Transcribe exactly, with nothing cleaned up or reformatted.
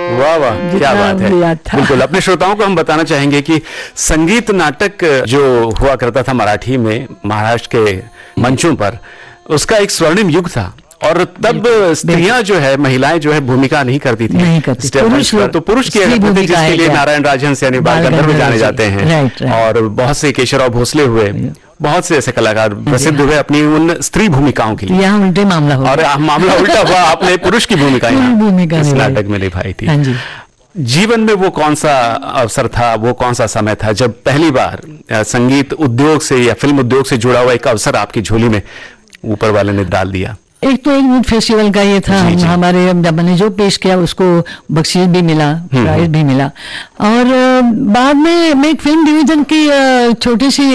वाह वाह, क्या बात है। बिल्कुल, अपने श्रोताओं को हम बताना चाहेंगे कि संगीत नाटक जो हुआ करता था मराठी में महाराष्ट्र के मंचों पर, उसका एक स्वर्णिम युग था। और तब स्त्रियां जो है, महिलाएं जो है भूमिका नहीं करती थी, नहीं करती। पुरुष तो पुरुष किया करते थे, जिसके लिए नारायण राजहंस यानी बाल गंधर्व जाने जाते हैं। Right, right. और बहुत से केशवराव भोसले हुए, बहुत से ऐसे कलाकार प्रसिद्ध हुए अपनी उन स्त्री भूमिकाओं के लिए। यहाँ उल्टे मामला हुआ, और मामला उल्टा हुआ, आपने पुरुष की भूमिका भूमिका इस नाटक में निभाई थी। हाँ जी। जीवन में वो कौन सा अवसर था, वो कौन सा समय था जब पहली बार संगीत उद्योग से या फिल्म उद्योग से जुड़ा हुआ एक अवसर आपकी झोली में ऊपर वाले ने डाल दिया? एक तो एक यूथ फेस्टिवल का ये था, जी, जी। हमारे जब मैंने जो पेश किया उसको बख्शीश भी मिला, प्राइज भी मिला। और बाद में मैं एक फिल्म डिवीजन की छोटी सी